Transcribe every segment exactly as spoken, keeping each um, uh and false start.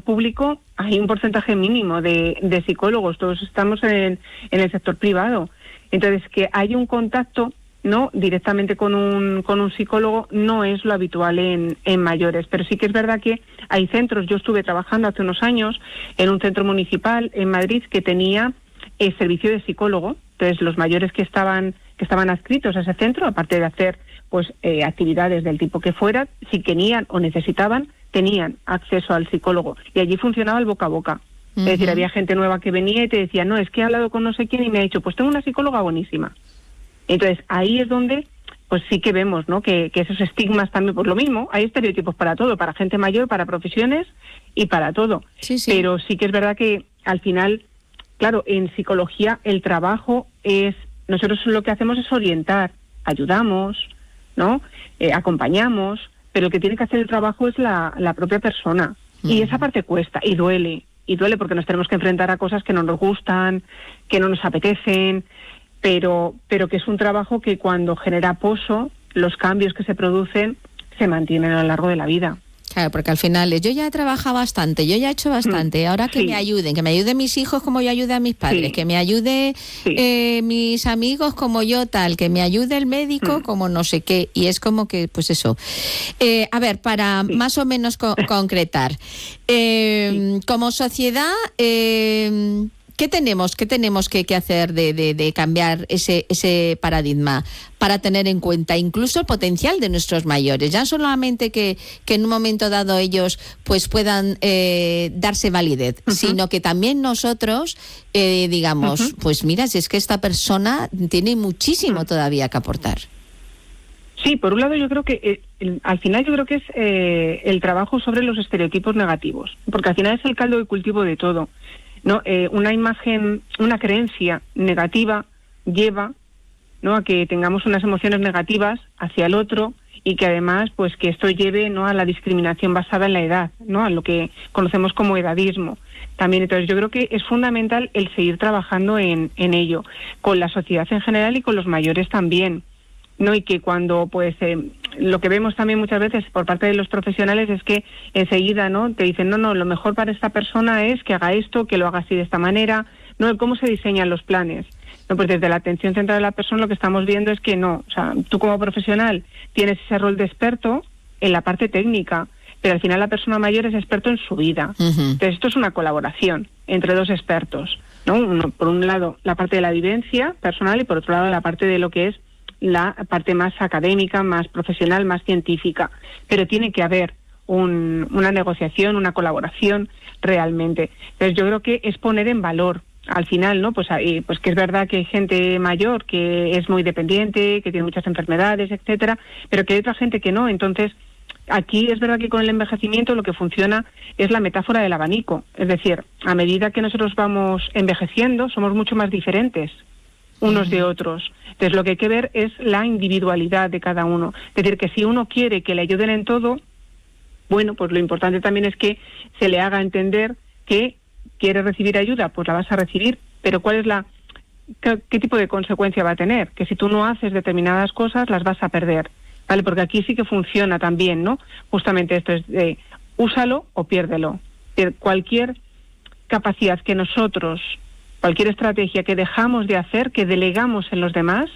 público hay un porcentaje mínimo de, de psicólogos, todos estamos en, en el sector privado. Entonces, que hay un contacto, ¿no?, directamente con un con un psicólogo no es lo habitual en, en mayores, pero sí que es verdad que hay centros. Yo estuve trabajando hace unos años en un centro municipal en Madrid que tenía el servicio de psicólogo. Entonces, los mayores que estaban que estaban adscritos a ese centro, aparte de hacer pues eh, actividades del tipo que fuera, si querían o necesitaban, tenían acceso al psicólogo, y allí funcionaba el boca a boca. Uh-huh. Es decir, había gente nueva que venía y te decía, no, es que he hablado con no sé quién y me ha dicho, pues tengo una psicóloga buenísima. Entonces, ahí es donde pues sí que vemos, ¿no?, que, que esos estigmas también, pues lo mismo, hay estereotipos para todo, para gente mayor, para profesiones y para todo. Sí, sí. Pero sí que es verdad que al final, claro, en psicología el trabajo es, nosotros lo que hacemos es orientar, ayudamos, ¿no?, eh, acompañamos, pero el que tiene que hacer el trabajo es la, la propia persona. Uh-huh. Y esa parte cuesta y duele, y duele porque nos tenemos que enfrentar a cosas que no nos gustan, que no nos apetecen, pero pero que es un trabajo que cuando genera pozo, los cambios que se producen se mantienen a lo largo de la vida. Claro, porque al final yo ya he trabajado bastante, yo ya he hecho bastante, ahora que sí. me ayuden, que me ayuden mis hijos como yo ayude a mis padres, sí. que me ayude sí. eh, mis amigos como yo tal, que me ayude el médico mm. como no sé qué, y es como que, pues eso. Eh, a ver, para sí. más o menos co- concretar, eh, sí. como sociedad... Eh, ¿Qué tenemos, qué tenemos que, que hacer de, de, de cambiar ese, ese paradigma para tener en cuenta incluso el potencial de nuestros mayores? Ya solamente que, que en un momento dado ellos pues puedan eh, darse validez, uh-huh. sino que también nosotros eh, digamos, uh-huh. pues mira, si es que esta persona tiene muchísimo uh-huh. todavía que aportar. Sí, por un lado yo creo que eh, el, al final yo creo que es eh, el trabajo sobre los estereotipos negativos, porque al final es el caldo de cultivo de todo. No, eh, una imagen, una creencia negativa lleva, ¿no?, a que tengamos unas emociones negativas hacia el otro, y que además pues que esto lleve, ¿no?, a la discriminación basada en la edad, ¿no?, a lo que conocemos como edadismo. También, entonces yo creo que es fundamental el seguir trabajando en, en ello, con la sociedad en general y con los mayores también, ¿no? Y que cuando pues eh, lo que vemos también muchas veces por parte de los profesionales es que enseguida, ¿no?, te dicen, no, no, lo mejor para esta persona es que haga esto, que lo haga así de esta manera, ¿no? Cómo se diseñan los planes. No, pues desde la atención centrada de la persona lo que estamos viendo es que no, o sea, tú como profesional tienes ese rol de experto en la parte técnica, pero al final la persona mayor es experto en su vida. Uh-huh. Entonces esto es una colaboración entre dos expertos, ¿no? Uno, por un lado la parte de la vivencia personal y por otro lado la parte de lo que es la parte más académica, más profesional, más científica, pero tiene que haber un, una negociación, una colaboración realmente. Entonces yo creo que es poner en valor al final, ¿no? Pues, ahí, pues que es verdad que hay gente mayor que es muy dependiente, que tiene muchas enfermedades, etcétera, pero que hay otra gente que no. Entonces aquí es verdad que con el envejecimiento lo que funciona es la metáfora del abanico, es decir, a medida que nosotros vamos envejeciendo somos mucho más diferentes unos de otros. Entonces lo que hay que ver es la individualidad de cada uno. Es decir, que si uno quiere que le ayuden en todo, bueno, pues lo importante también es que se le haga entender que quiere recibir ayuda, pues la vas a recibir, pero ¿cuál es la qué, qué tipo de consecuencia va a tener? Que si tú no haces determinadas cosas, las vas a perder, ¿vale? Porque aquí sí que funciona también, ¿no? Justamente esto es de úsalo o piérdelo. Es decir, cualquier capacidad que nosotros cualquier estrategia que dejamos de hacer, que delegamos en los demás,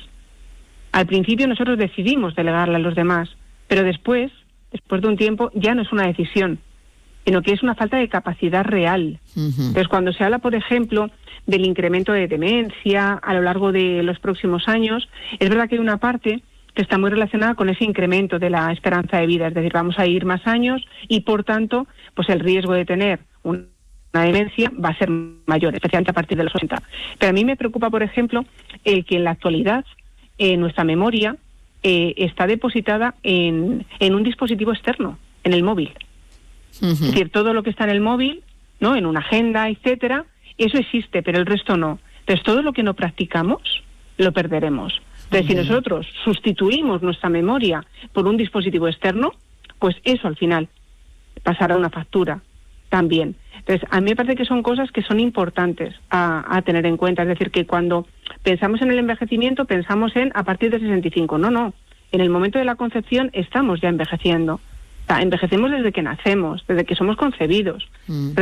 al principio nosotros decidimos delegarla a los demás, pero después, después de un tiempo, ya no es una decisión, sino que es una falta de capacidad real. Uh-huh. Entonces, cuando se habla, por ejemplo, del incremento de demencia a lo largo de los próximos años, es verdad que hay una parte que está muy relacionada con ese incremento de la esperanza de vida, es decir, vamos a ir más años y, por tanto, pues el riesgo de tener un una demencia va a ser mayor, especialmente a partir de los ochenta. Pero a mí me preocupa, por ejemplo, el que en la actualidad eh, nuestra memoria eh, está depositada en, en un dispositivo externo, en el móvil. Uh-huh. Es decir, todo lo que está en el móvil, ¿no?, en una agenda, etcétera, eso existe, pero el resto no. Entonces, todo lo que no practicamos, lo perderemos. Entonces, uh-huh. si nosotros sustituimos nuestra memoria por un dispositivo externo, pues eso al final pasará una factura también. Entonces, a mí me parece que son cosas que son importantes a, a tener en cuenta. Es decir, que cuando pensamos en el envejecimiento, pensamos en a partir de sesenta y cinco. No, no. En el momento de la concepción estamos ya envejeciendo. O sea, envejecemos desde que nacemos, desde que somos concebidos. Mm.